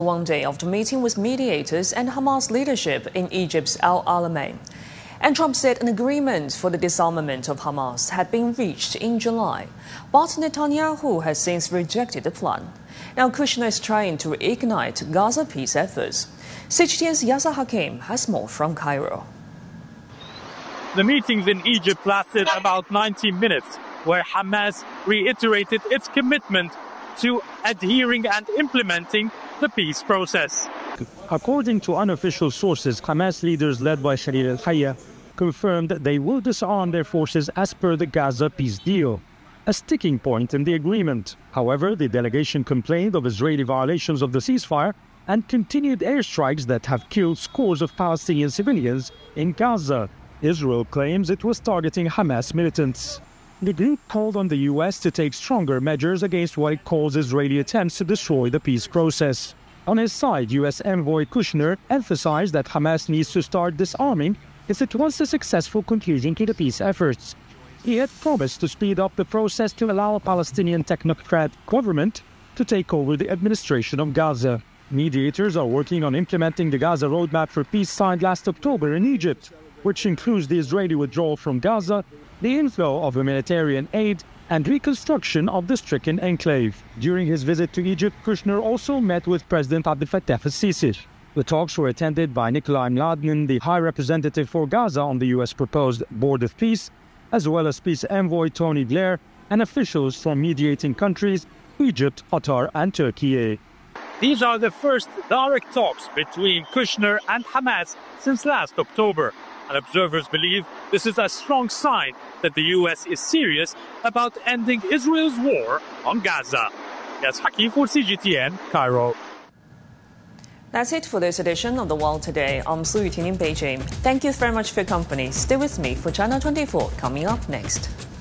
One day after meeting with mediators and Hamas leadership in Egypt's Al Alamein. And Trump said an agreement for the disarmament of Hamas had been reached in July. But Netanyahu has since rejected the plan. Now Kushner is trying to reignite Gaza peace efforts. CGTN's Yasser Hakim has more from Cairo. The meetings in Egypt lasted about 90 minutes, where Hamas reiterated its commitment to adhering and implementing the peace process. According to unofficial sources, Hamas leaders led by Khalil al-Hayya confirmed that they will disarm their forces as per the Gaza peace deal, a sticking point in the agreement. However, the delegation complained of Israeli violations of the ceasefire and continued airstrikes that have killed scores of Palestinian civilians in Gaza. Israel claims it was targeting Hamas militants. The group called on the U.S. to take stronger measures against what it calls Israeli attempts to destroy the peace process. On his side, U.S. envoy Kushner emphasized that Hamas needs to start disarming if it wants a successful conclusion to the peace efforts. He had promised to speed up the process to allow a Palestinian technocrat government to take over the administration of Gaza. Mediators are working on implementing the Gaza Roadmap for Peace signed last October in Egypt, which includes the Israeli withdrawal from Gaza, the inflow of humanitarian aid, and reconstruction of the stricken enclave. During his visit to Egypt, Kushner also met with President Abdel Fattah al-Sisi. The talks were attended by Nikolai Mladin, the High Representative for Gaza on the U.S. proposed Board of Peace, as well as Peace Envoy Tony Blair and officials from mediating countries, Egypt, Qatar and Turkey. These are the first direct talks between Kushner and Hamas since last October. And observers believe this is a strong sign that the U.S. is serious about ending Israel's war on Gaza. Yes, Hakim for CGTN, Cairo. That's it for this edition of The World Today. I'm Su Yuting in Beijing. Thank you very much for your company. Stay with me for China 24 coming up next.